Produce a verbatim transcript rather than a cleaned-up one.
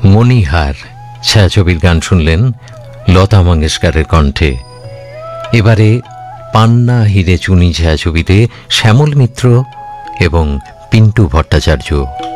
মণিহার ছায়াছবির গান শুনলেন লতা মঙ্গেশকরের কণ্ঠে। এবারে পান্না হিরে চুনি ছায়াছবিতে শ্যামল মিত্র এবং পিন্টু ভট্টাচার্য।